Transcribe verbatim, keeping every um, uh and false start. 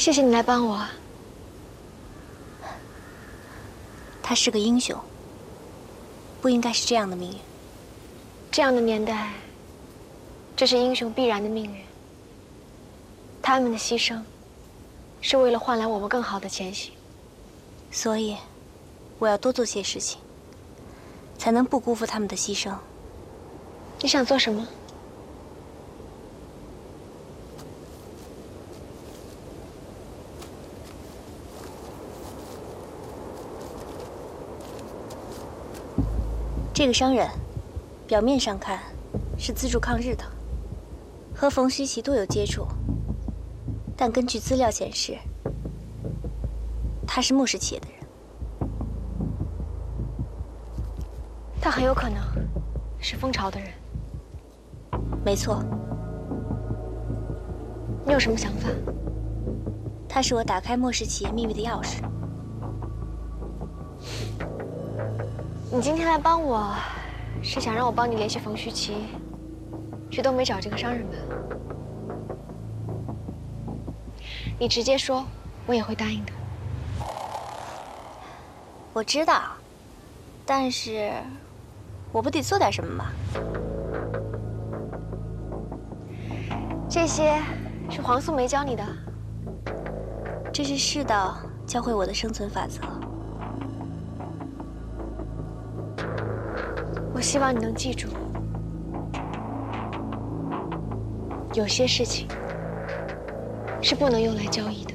谢谢你来帮我。 他是个英雄，不应该是这样的命运。 这样的年代，这是英雄必然的命运。他们的牺牲，是为了换来我们更好的前行。 所以，我要多做些事情，才能不辜负他们的牺牲。 你想做什么？ 这个商人，表面上看是资助抗日的，和冯虚奇多有接触。但根据资料显示，他是末世企业的人。 他很有可能是蜂巢的人。 没错。 你有什么想法？ 他是我打开末世企业秘密的钥匙。 你今天来帮我，是想让我帮你联系冯虚奇，去东北找这个商人吧？你直接说，我也会答应的。 我知道，但是我不得做点什么吗？ 这些是黄素梅教你的？ 这是世道教会我的生存法则。 我希望你能记住，有些事情是不能用来交易的。